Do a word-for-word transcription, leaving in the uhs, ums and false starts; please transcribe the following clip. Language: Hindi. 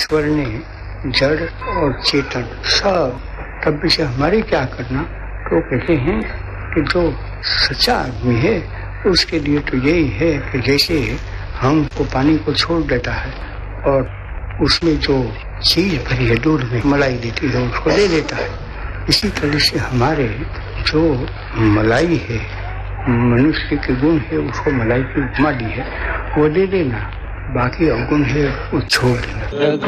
ईश्वर ने जड़ और चेतन सब, तब से हमारे क्या करना, तो कहते हैं कि जो सच्चा आदमी है उसके लिए तो यही है कि जैसे हमको पानी को छोड़ देता है और उसमें जो चीज भरी है दूध में मलाई देती है उसको दे देता है, इसी तरह से हमारे जो मलाई है, मनुष्य के गुण है, उसको मलाई की उपमा दी है, वो दे देना, बाकी अवगुण है वो छोड़ देना।